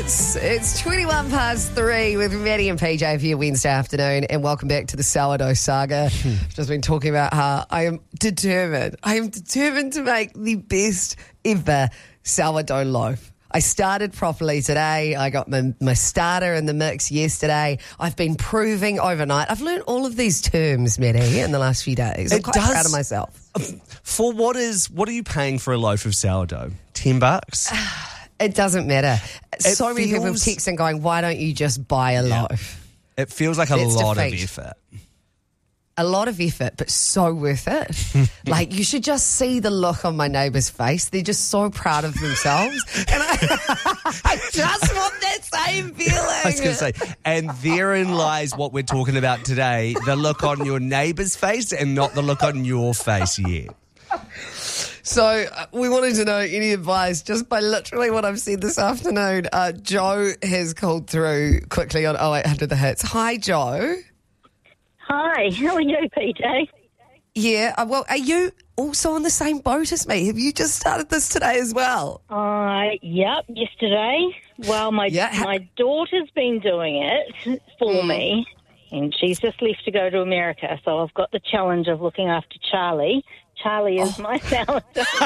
minutes. It's 21 past 3 with Maddie and PJ for your Wednesday afternoon, and welcome back to the sourdough saga. I've just been talking about how I am determined to make the best ever sourdough loaf. I started properly today. I got my starter in the mix yesterday. I've been proving overnight. I've learned all of these terms, Maddie, in the last few days. I'm quite proud of myself. For what are you paying for a loaf of sourdough? $10? It doesn't matter. So many people texting going, why don't you just buy a loaf? It feels like a lot of effort. A lot of effort, but so worth it. Like, you should just see the look on my neighbour's face. They're just so proud of themselves. And I just want that same feeling. I was going to say, and therein lies what we're talking about today, the look on your neighbour's face and not the look on your face yet. So we wanted to know any advice just by literally what I've said this afternoon. Joe has called through quickly on 0800 The Hits. Hi, Joe. Hi, how are you, PJ? Yeah, well, are you also on the same boat as me? Have you just started this today as well? Yep, yesterday. Well, my daughter's been doing it for me, and she's just left to go to America, so I've got the challenge of looking after Charlie. Charlie is my sourdough.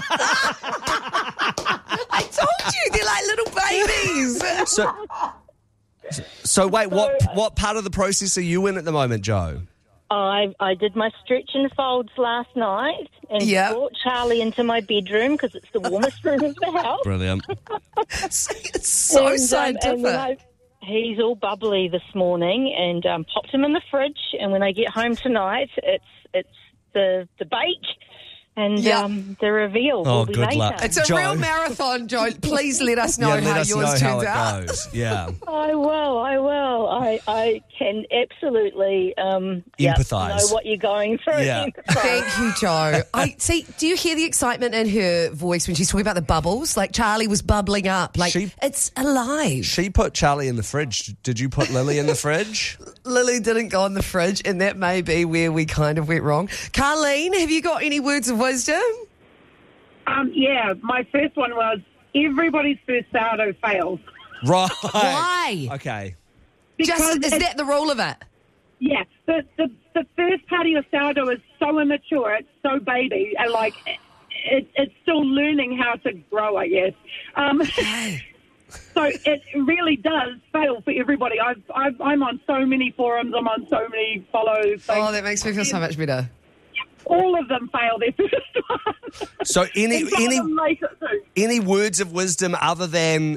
I told you, they're like little babies. So wait, what part of the process are you in at the moment, Joe? I did my stretch and folds last night and brought Charlie into my bedroom because it's the warmest room of the house. Brilliant. It's so scientific. He's all bubbly this morning and popped him in the fridge, and when I get home tonight, it's the bake. And the reveal will be good later. luck. It's a real marathon, Joe. Please let us know how yours turns out. Goes. Yeah. I will. I can absolutely empathise. know what you're going through. Yeah. Thank you, Joe. Do you hear the excitement in her voice when she's talking about the bubbles? Like, Charlie was bubbling up. Like, it's alive. She put Charlie in the fridge. Did you put Lily in the fridge? Lily didn't go in the fridge, and that may be where we kind of went wrong. Carleen, have you got any words of wisdom? Yeah, my first one was everybody's first sourdough fails. Right. Why? Okay. Is that the rule of it? Yeah, the first part of your sourdough is so immature, it's so baby, and like it's still learning how to grow, I guess. So it really does fail for everybody. I'm on so many forums, I'm on so many follows. Oh, that makes me feel so much better. All of them fail their first one. So any words of wisdom other than